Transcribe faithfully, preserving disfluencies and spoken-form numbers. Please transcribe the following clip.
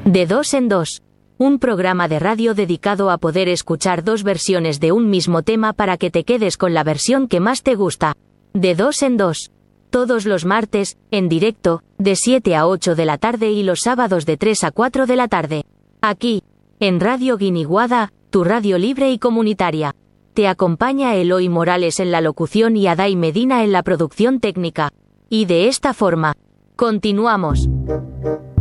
De dos en dos. Un programa de radio dedicado a poder escuchar dos versiones de un mismo tema para que te quedes con la versión que más te gusta. De dos en dos. Todos los martes, en directo, de siete a ocho de la tarde y los sábados de tres a cuatro de la tarde. Aquí, en Radio Guiniguada, tu radio libre y comunitaria. Te acompaña Eloy Morales en la locución y Adai Medina en la producción técnica. Y de esta forma, continuamos.